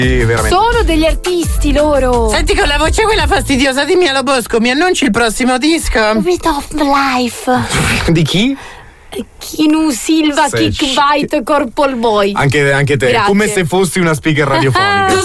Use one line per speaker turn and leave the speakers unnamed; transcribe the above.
veramente.
Sono degli artisti loro.
Senti, con la voce quella fastidiosa di Mia Lo Bosco, mi annunci il prossimo disco?
Bit of Life.
Di chi?
Kinu Silva,
Sei
Kick Bite, Corpol Boy.
Anche te,
Grazie.
come se fossi una speaker radiofonica.